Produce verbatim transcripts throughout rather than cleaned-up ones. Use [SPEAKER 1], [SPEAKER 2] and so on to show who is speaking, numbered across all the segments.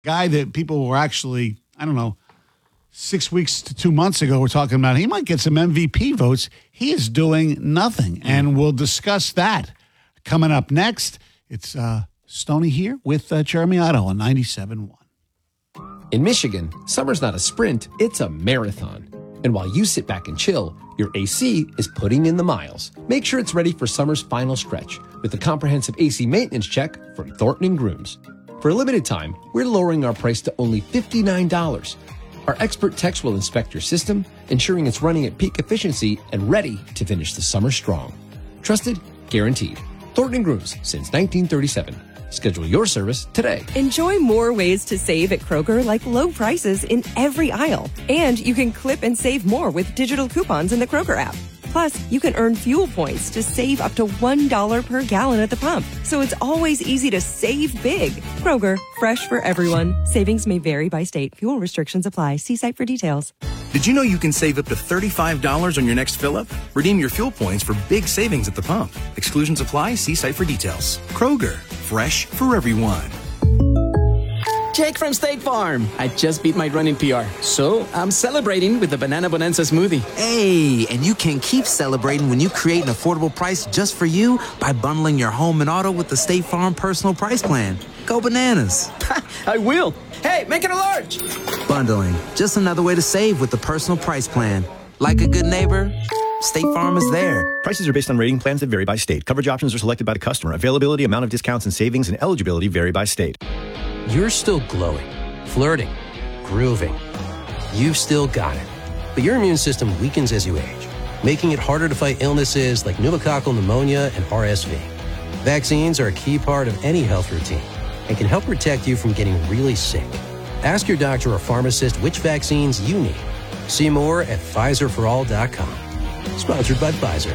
[SPEAKER 1] Guy that people were actually, I don't know, six weeks to two months ago, we're talking about he might get some M V P votes. He is doing nothing, and we'll discuss that coming up next. It's uh, Stoney here with uh, Jeremy Otto on ninety-seven point one.
[SPEAKER 2] In Michigan, summer's not a sprint, it's a marathon. And while you sit back and chill, your A C is putting in the miles. Make sure it's ready for summer's final stretch with a comprehensive A C maintenance check from Thornton and Grooms. For a limited time, we're lowering our price to only fifty-nine dollars. Our expert techs will inspect your system, ensuring it's running at peak efficiency and ready to finish the summer strong. Trusted, guaranteed. Thornton and Grooms since nineteen thirty-seven. Schedule your service today.
[SPEAKER 3] Enjoy more ways to save at Kroger, like low prices in every aisle. And you can clip and save more with digital coupons in the Kroger app. Plus, you can earn fuel points to save up to one dollar per gallon at the pump. So it's always easy to save big. Kroger, fresh for everyone. Savings may vary by state. Fuel restrictions apply. See site for details.
[SPEAKER 4] Did you know you can save up to thirty-five dollars on your next fill-up? Redeem your fuel points for big savings at the pump. Exclusions apply. See site for details. Kroger, fresh for everyone.
[SPEAKER 5] Jake from State Farm. I just beat my running P R, so I'm celebrating with the Banana Bonanza smoothie.
[SPEAKER 6] Hey, and you can keep celebrating when you create an affordable price just for you by bundling your home and auto with the State Farm Personal Price Plan. Go bananas.
[SPEAKER 5] I will. Hey, make it a large.
[SPEAKER 6] Bundling, just another way to save with the Personal Price Plan. Like a good neighbor, State Farm is there.
[SPEAKER 7] Prices are based on rating plans that vary by state. Coverage options are selected by the customer. Availability, amount of discounts and savings, and eligibility vary by state.
[SPEAKER 2] You're still glowing, flirting, grooving. You've still got it. But your immune system weakens as you age, making it harder to fight illnesses like pneumococcal pneumonia and R S V. Vaccines are a key part of any health routine and can help protect you from getting really sick. Ask your doctor or pharmacist which vaccines you need. See more at Pfizer for all dot com. Sponsored by Pfizer.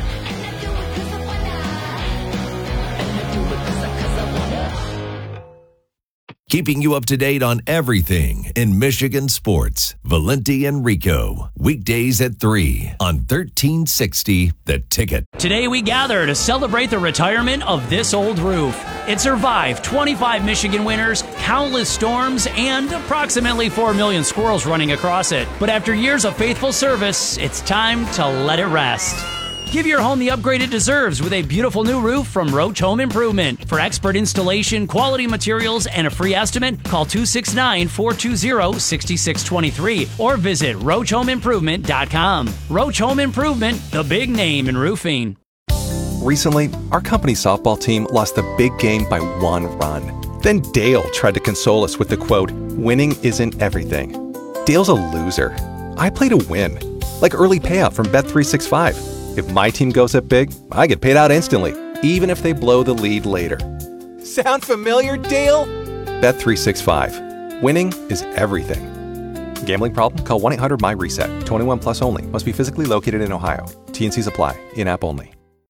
[SPEAKER 8] Keeping you up to date on everything in Michigan sports. Valenti and Rico. Weekdays at three on thirteen sixty The Ticket.
[SPEAKER 9] Today we gather to celebrate the retirement of this old roof. It survived twenty-five Michigan winters, countless storms, and approximately four million squirrels running across it. But after years of faithful service, it's time to let it rest. Give your home the upgrade it deserves with a beautiful new roof from Roach Home Improvement. For expert installation, quality materials, and a free estimate, call two six nine, four two zero, six six two three or visit roach home improvement dot com. Roach Home Improvement, the big name in roofing.
[SPEAKER 10] Recently, our company softball team lost a big game by one run. Then Dale tried to console us with the quote, "Winning isn't everything." Dale's a loser. I play to win, like early payout from Bet three sixty-five. If my team goes up big, I get paid out instantly, even if they blow the lead later.
[SPEAKER 11] Sound familiar, Dale?
[SPEAKER 10] Bet three sixty-five. Winning is everything. Gambling problem? Call one eight hundred M Y RESET. twenty-one plus only. Must be physically located in Ohio. T and Cs apply. In-app only.